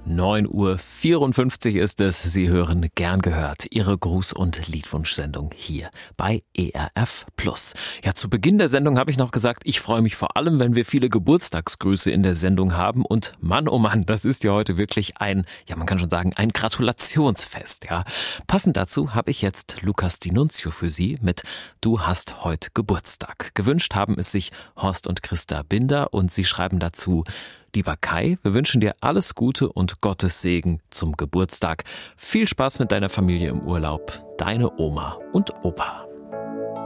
9:54 Uhr ist es. Sie hören Gern gehört, Ihre Gruß- und Liedwunschsendung hier bei ERF Plus. Ja, zu Beginn der Sendung habe ich noch gesagt, ich freue mich vor allem, wenn wir viele Geburtstagsgrüße in der Sendung haben. Und Mann, oh Mann, das ist ja heute wirklich ein, ja man kann schon sagen, ein Gratulationsfest. Ja. Passend dazu habe ich jetzt Lukas D'Annunzio für Sie mit Du hast heute Geburtstag. Gewünscht haben es sich Horst und Christa Binder und sie schreiben dazu: Lieber Kai, wir wünschen dir alles Gute und Gottes Segen zum Geburtstag. Viel Spaß mit deiner Familie im Urlaub. Deine Oma und Opa.